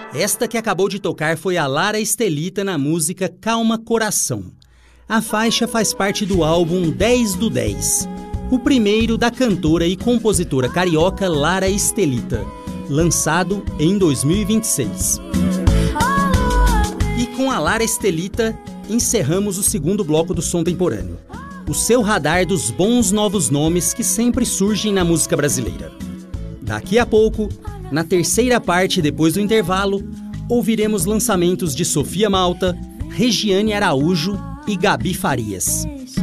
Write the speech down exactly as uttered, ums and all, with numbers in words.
Esta que acabou de tocar foi a Lara Estelita na música Calma Coração. A faixa faz parte do álbum dez do dez, o primeiro da cantora e compositora carioca Lara Estelita, lançado em dois mil e vinte e seis. E com a Lara Estelita, encerramos o segundo bloco do Som Temporâneo, o seu radar dos bons novos nomes que sempre surgem na música brasileira. Daqui a pouco, na terceira parte depois do intervalo, ouviremos lançamentos de Sofia Malta, Regiane Araújo e Gabi Farias.